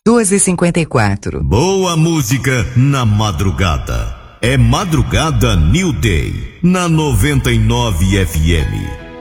2h54. Boa música na madrugada. É Madrugada New Day, na 99 FM.